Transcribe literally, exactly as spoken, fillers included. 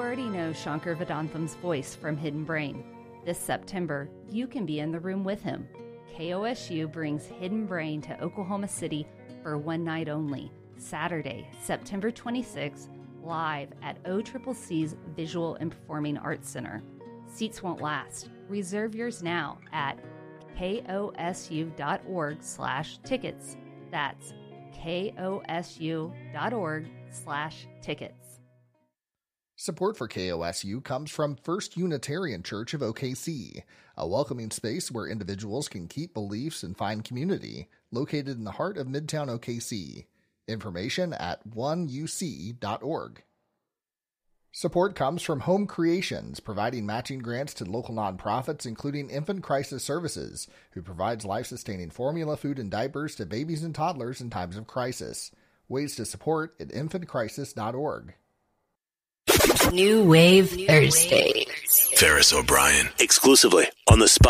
already know Shankar Vedantham's voice from Hidden Brain. This September, you can be in the room with him. K O S U brings Hidden Brain to Oklahoma City for one night only, Saturday, September twenty-sixth, live at O C C C's Visual and Performing Arts Center. Seats won't last. Reserve yours now at kosu.org slash tickets. That's kosu.org slash tickets. Support for K O S U comes from First Unitarian Church of O K C, a welcoming space where individuals can keep beliefs and find community, located in the heart of Midtown O K C. Information at one u c dot org. Support comes from Home Creations, providing matching grants to local nonprofits, including Infant Crisis Services, who provides life-sustaining formula, food, and diapers to babies and toddlers in times of crisis. Ways to support at infant crisis dot org. New Wave Thursdays. Ferris O'Brien, exclusively on the Spot.